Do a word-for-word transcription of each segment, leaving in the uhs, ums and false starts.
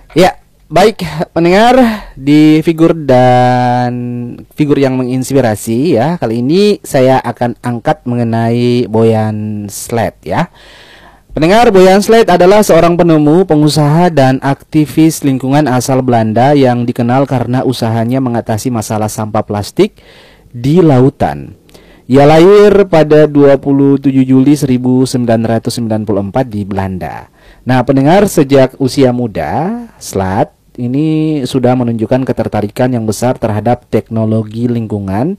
Ya, baik pendengar di figur dan figur yang menginspirasi ya. Kali ini saya akan angkat mengenai Boyan Slet ya. Pendengar, Boyan Slet adalah seorang penemu, pengusaha dan aktivis lingkungan asal Belanda yang dikenal karena usahanya mengatasi masalah sampah plastik di lautan. Ia lahir pada dua puluh tujuh Juli seribu sembilan ratus sembilan puluh empat di Belanda. Nah, pendengar, sejak usia muda, Slet ini sudah menunjukkan ketertarikan yang besar terhadap teknologi lingkungan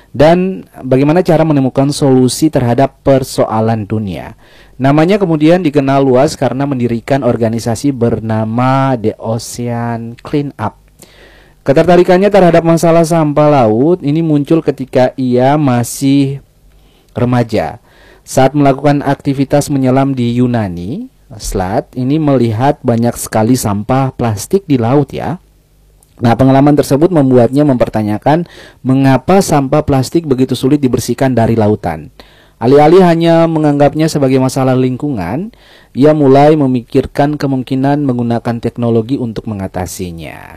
dan bagaimana cara menemukan solusi terhadap persoalan dunia. Namanya kemudian dikenal luas karena mendirikan organisasi bernama The Ocean Cleanup. Ketertarikannya terhadap masalah sampah laut ini muncul ketika ia masih remaja. Saat melakukan aktivitas menyelam di Yunani, Slet ini melihat banyak sekali sampah plastik di laut ya. Nah, pengalaman tersebut membuatnya mempertanyakan mengapa sampah plastik begitu sulit dibersihkan dari lautan. Alih-alih hanya menganggapnya sebagai masalah lingkungan, ia mulai memikirkan kemungkinan menggunakan teknologi untuk mengatasinya.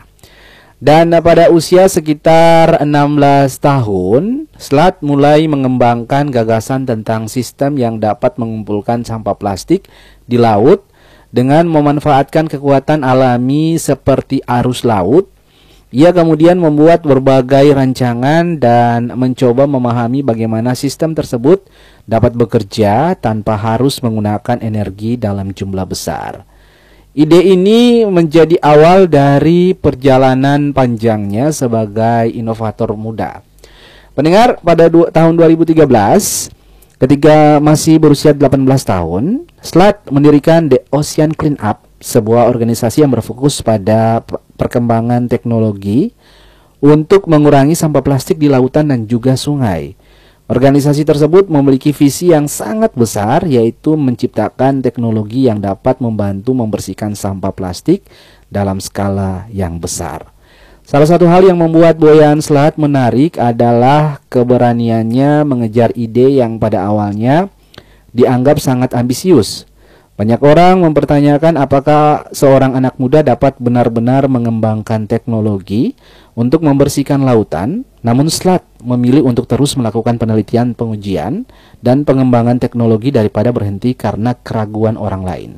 Dan pada usia sekitar enam belas tahun, Slet mulai mengembangkan gagasan tentang sistem yang dapat mengumpulkan sampah plastik di laut dengan memanfaatkan kekuatan alami seperti arus laut. Ia kemudian membuat berbagai rancangan dan mencoba memahami bagaimana sistem tersebut dapat bekerja tanpa harus menggunakan energi dalam jumlah besar. Ide ini menjadi awal dari perjalanan panjangnya sebagai inovator muda. Pendengar, pada du- tahun dua ribu tiga belas, ketika masih berusia delapan belas tahun, Slet mendirikan The Ocean Cleanup, sebuah organisasi yang berfokus pada perkembangan teknologi untuk mengurangi sampah plastik di lautan dan juga sungai. Organisasi tersebut memiliki visi yang sangat besar, yaitu menciptakan teknologi yang dapat membantu membersihkan sampah plastik dalam skala yang besar. Salah satu hal yang membuat Boyan Slet menarik adalah keberaniannya mengejar ide yang pada awalnya dianggap sangat ambisius. Banyak orang mempertanyakan apakah seorang anak muda dapat benar-benar mengembangkan teknologi untuk membersihkan lautan. Namun Slet memilih untuk terus melakukan penelitian, pengujian, dan pengembangan teknologi daripada berhenti karena keraguan orang lain.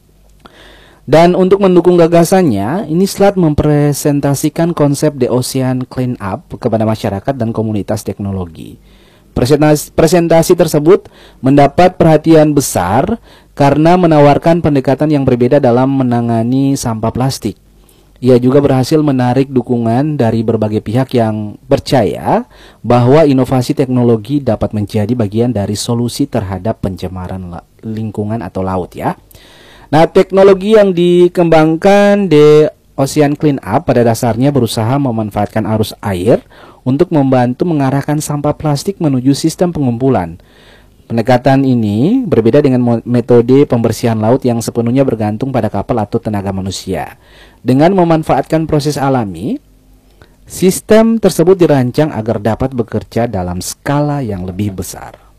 Dan untuk mendukung gagasannya, ini Slet mempresentasikan konsep The Ocean Cleanup kepada masyarakat dan komunitas teknologi. Presentasi, presentasi tersebut mendapat perhatian besar karena menawarkan pendekatan yang berbeda dalam menangani sampah plastik. Ia juga berhasil menarik dukungan dari berbagai pihak yang percaya bahwa inovasi teknologi dapat menjadi bagian dari solusi terhadap pencemaran lingkungan atau laut ya. Nah, teknologi yang dikembangkan The Ocean Cleanup pada dasarnya berusaha memanfaatkan arus air untuk membantu mengarahkan sampah plastik menuju sistem pengumpulan. Pendekatan ini berbeda dengan metode pembersihan laut yang sepenuhnya bergantung pada kapal atau tenaga manusia. Dengan memanfaatkan proses alami, sistem tersebut dirancang agar dapat bekerja dalam skala yang lebih besar.